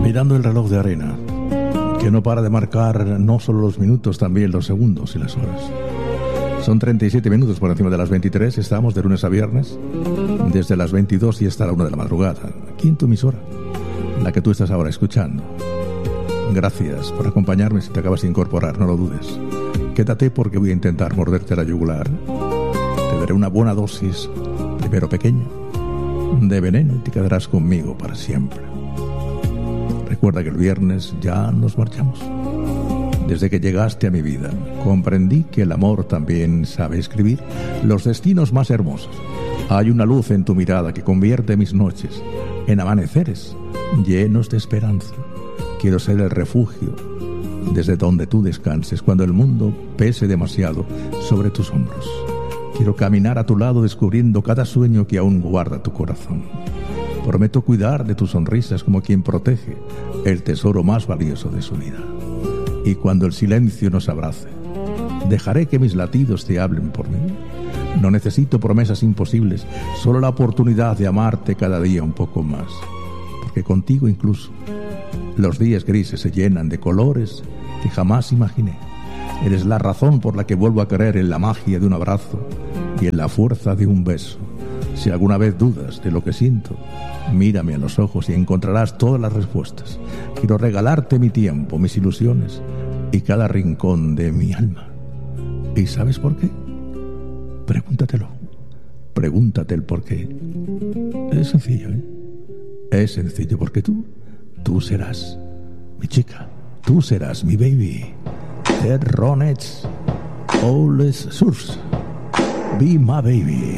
Mirando el reloj de arena, que no para de marcar no solo los minutos, también los segundos y las horas. Son 37 minutos por encima de las 23. Estamos de lunes a viernes, desde las 22 y hasta la 1 de la madrugada, aquí en tu emisora, la que tú estás ahora escuchando. Gracias por acompañarme. Si te acabas de incorporar, no lo dudes. Quédate porque voy a intentar morderte la yugular. Te daré una buena dosis, primero pequeña, de veneno y te quedarás conmigo para siempre. Recuerda que el viernes ya nos marchamos. Desde que llegaste a mi vida, comprendí que el amor también sabe escribir los destinos más hermosos. Hay una luz en tu mirada que convierte mis noches en amaneceres llenos de esperanza. Quiero ser el refugio desde donde tú descanses cuando el mundo pese demasiado sobre tus hombros. Quiero caminar a tu lado descubriendo cada sueño que aún guarda tu corazón. Prometo cuidar de tus sonrisas como quien protege el tesoro más valioso de su vida. Y cuando el silencio nos abrace, dejaré que mis latidos te hablen por mí. No necesito promesas imposibles, solo la oportunidad de amarte cada día un poco más. Porque contigo incluso los días grises se llenan de colores que jamás imaginé. Eres la razón por la que vuelvo a creer en la magia de un abrazo y en la fuerza de un beso. Si alguna vez dudas de lo que siento, mírame a los ojos y encontrarás todas las respuestas. Quiero regalarte mi tiempo, mis ilusiones y cada rincón de mi alma. ¿Y sabes por qué? Pregúntatelo. Pregúntate el por qué. Es sencillo, ¿eh? Es sencillo porque tú serás mi chica. Tú serás mi baby. Ted Ronets, All Source. Be my baby.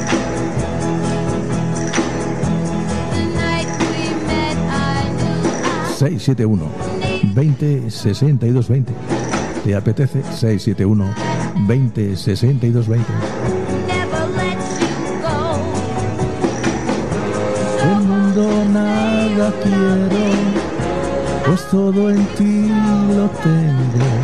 671-20-62-20. ¿Te apetece? 671-20-62-20. Del mundo nada quiero, pues todo en ti lo tengo.